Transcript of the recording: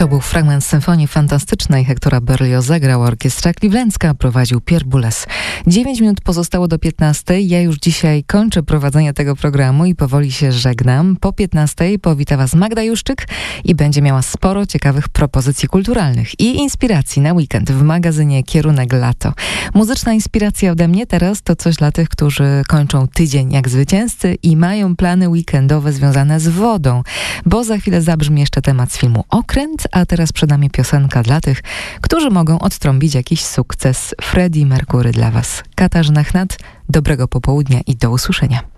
To był fragment symfonii fantastycznej Hektora Berlioza, grała orkiestra clevelandzka, prowadził Pierre Boulez. 9 minut pozostało do 15. Ja już dzisiaj kończę prowadzenie tego programu i powoli się żegnam. Po 15 powita Was Magda Juszczyk i będzie miała sporo ciekawych propozycji kulturalnych i inspiracji na weekend w magazynie Kierunek Lato. Muzyczna inspiracja ode mnie teraz to coś dla tych, którzy kończą tydzień jak zwycięzcy i mają plany weekendowe związane z wodą, bo za chwilę zabrzmi jeszcze temat z filmu Okręt, a teraz przed nami piosenka dla tych, którzy mogą odtrąbić jakiś sukces. Freddie Mercury dla Was. Katarzyna Chnat, dobrego popołudnia i do usłyszenia.